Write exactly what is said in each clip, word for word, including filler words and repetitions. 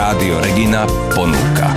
Rádio Regina ponúka.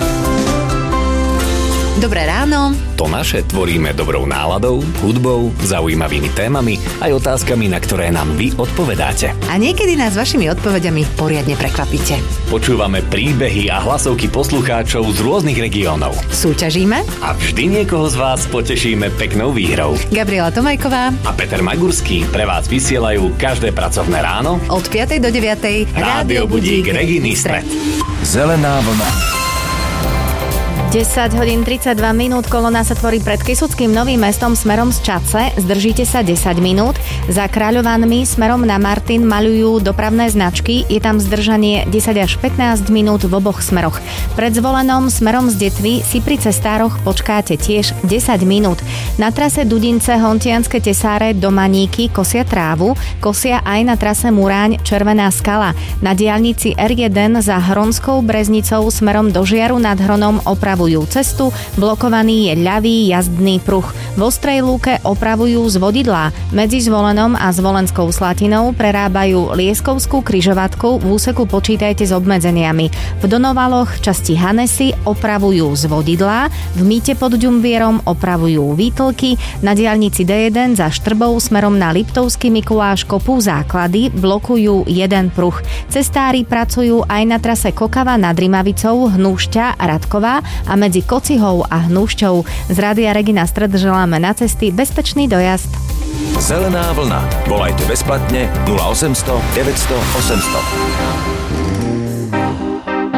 Dobré ráno. To naše tvoríme dobrou náladou, hudbou, zaujímavými témami aj otázkami, na ktoré nám vy odpovedáte. A niekedy nás vašimi odpovediami poriadne prekvapíte. Počúvame príbehy a hlasovky poslucháčov z rôznych regiónov. Súťažíme A vždy niekoho z vás potešíme peknou výhrou. Gabriela Tomajková A Peter Magurský pre vás vysielajú každé pracovné ráno od piatej do deviatej Rádio Budík Reginy Stret. Zelená vlna. desať hodín tridsaťdva minút, kolona sa tvorí pred Kysuckým Novým Mestom smerom z Čadce. Zdržíte sa desať minút. Za Kráľovanmi smerom na Martin maľujú dopravné značky. Je tam zdržanie desať až pätnásť minút v oboch smeroch. Pred Zvolenom smerom z Detvy si pri cestároch počkáte tiež desať minút. Na trase Dudince Hontianske Tesáre do Maníky kosia trávu, kosia aj na trase Muráň Červená skala. Na diaľnici er jeden za Hronskou Breznicou smerom do Žiaru nad Hronom opravujú cestu, blokovaný je ľavý jazdný pruh. V Ostrej lúke opravujú z vodidlá. Medzi Zvolenom a Zvolenskou Slatinou prerábajú Lieskovskú križovatku, v úseku počítajte s obmedzeniami. V Donovaloch časti Hanesy opravujú z vodidlá, v Mýte pod Ďumbierom opravujú výtlky, na diaľnici dé jeden za Štrbou smerom na Liptovský Mikuláš kopú základy, blokujú jeden pruh. Cestári pracujú aj na trase Kokava nad Rimavicou, Hnúšťa, Radková a medzi Kocihou a Hnúšťou. Z Rádia Regina Stret želáme na cesty bezpečný dojazd. Zelená vlna. Volajte bezplatne nula osemsto deväťsto osemsto.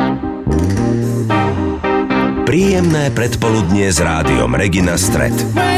Príjemné predpoludnie s Rádiom Regina Stret.